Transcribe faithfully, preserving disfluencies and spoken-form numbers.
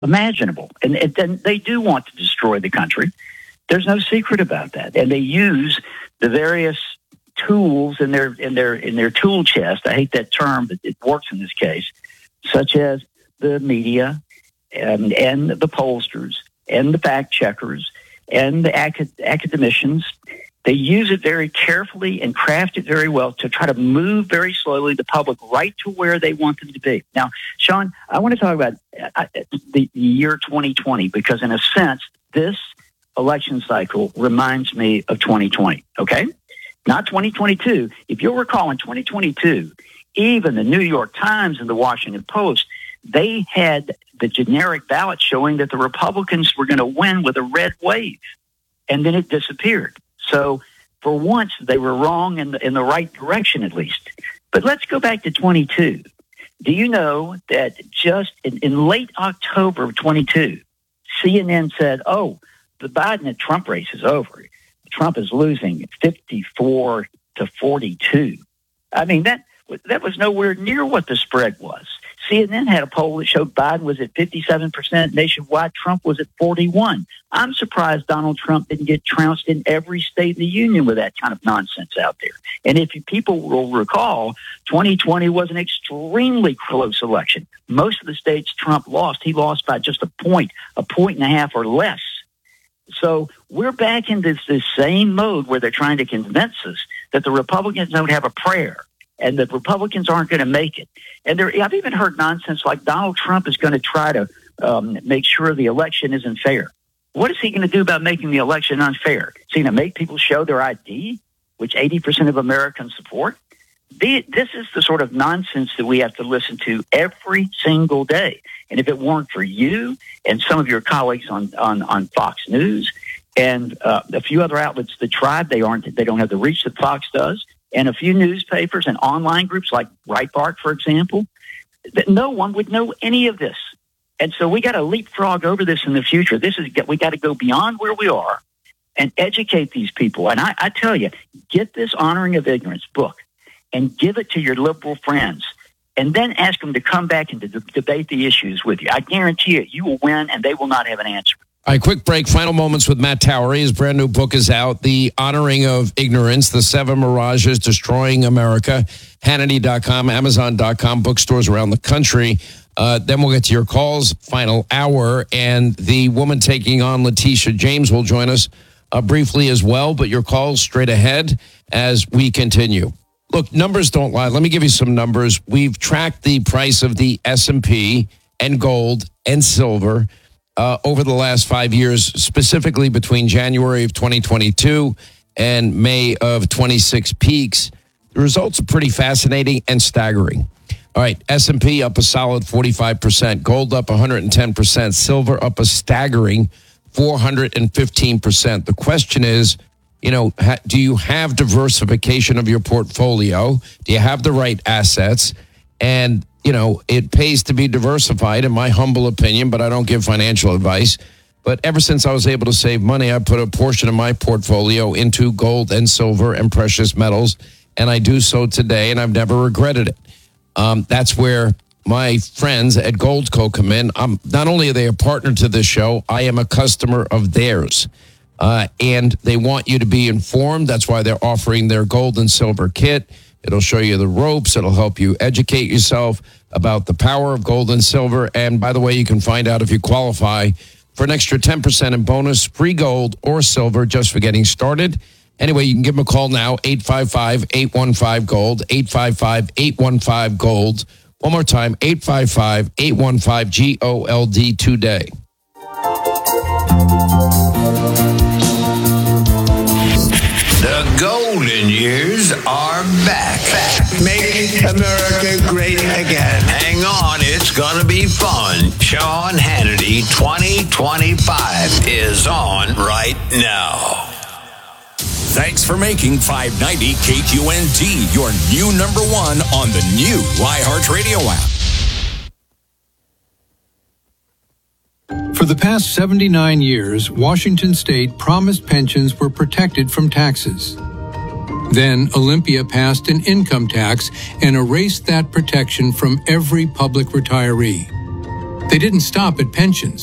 imaginable. And, and then they do want to destroy the country. There's no secret about that. And they use the various tools in their in their in their tool chest. I hate that term, but it works in this case, such as the media and and the pollsters and the fact checkers and the acad- academicians. They use it very carefully and craft it very well to try to move very slowly the public right to where they want them to be. Now, Sean, I want to talk about uh, the year twenty twenty because, in a sense, this election cycle reminds me of twenty twenty, okay? Not twenty twenty-two. If you'll recall, in twenty twenty-two, even the New York Times and the Washington Post, they had the generic ballot showing that the Republicans were going to win with a red wave, and then it disappeared. So for once, they were wrong in the, in the right direction, at least. But let's go back to twenty-two. Do you know that just in, in late October of twenty-two, C N N said, oh, the Biden and Trump race is over. Trump is losing fifty-four to forty-two. I mean, that that was nowhere near what the spread was. C N N had a poll that showed Biden was at fifty-seven percent nationwide. Trump was at forty-one. I'm surprised Donald Trump didn't get trounced in every state in the union with that kind of nonsense out there. And if you, people will recall, twenty twenty was an extremely close election. Most of the states Trump lost, he lost by just a point, a point and a half or less. So we're back in this, this same mode where they're trying to convince us that the Republicans don't have a prayer and that Republicans aren't going to make it. And there, I've even heard nonsense like Donald Trump is going to try to um, make sure the election isn't fair. What is he going to do about making the election unfair? Is he going to make people show their I D, which eighty percent of Americans support? The, this is the sort of nonsense that we have to listen to every single day. And if it weren't for you and some of your colleagues on, on, on Fox News and uh, a few other outlets that tried, they aren't, they don't have the reach that Fox does, and a few newspapers and online groups like Breitbart, for example, that no one would know any of this. And so we got to leapfrog over this in the future. This is we got to go beyond where we are and educate these people. And I, I tell you, get this Honoring of Ignorance book and give it to your liberal friends, and then ask them to come back and to de- debate the issues with you. I guarantee you, you will win, and they will not have an answer. All right, quick break. Final moments with Matt Towery. His brand new book is out, The Honoring of Ignorance, The Seven Mirages Destroying America. Hannity dot com, Amazon dot com, bookstores around the country. Uh, then we'll get to your calls, final hour, and the woman taking on Letitia James will join us uh, briefly as well, but your calls straight ahead as we continue. Look, numbers don't lie. Let me give you some numbers. We've tracked the price of the S and P and gold and silver uh, over the last five years, specifically between January of twenty twenty-two and May of twenty-six peaks. The results are pretty fascinating and staggering. All right, S and P up a solid forty-five percent, gold up one hundred ten percent, silver up a staggering four hundred fifteen percent. The question is, you know, ha- do you have diversification of your portfolio? Do you have the right assets? And, you know, it pays to be diversified, in my humble opinion, but I don't give financial advice. But ever since I was able to save money, I put a portion of my portfolio into gold and silver and precious metals, and I do so today, and I've never regretted it. Um, that's where my friends at Goldco come in. I'm, not only are they a partner to this show, I am a customer of theirs. Uh, and they want you to be informed. That's why they're offering their gold and silver kit. It'll show you the ropes. It'll help you educate yourself about the power of gold and silver. And by the way, you can find out if you qualify for an extra ten percent in bonus, free gold or silver just for getting started. Anyway, you can give them a call now, eight five five, eight one five, GOLD, eight five five, eight one five, GOLD. One more time, eight five five, eight one five, G O L D today. The golden years are back. back. Make America great again. Hang on, it's gonna be fun. Sean Hannity twenty twenty-five is on right now. Thanks for making five ninety K Q N T your new number one on the new iHeartRadio app. For the past seventy-nine years, Washington State promised pensions were protected from taxes. Then Olympia passed an income tax and erased that protection from every public retiree. They didn't stop at pensions.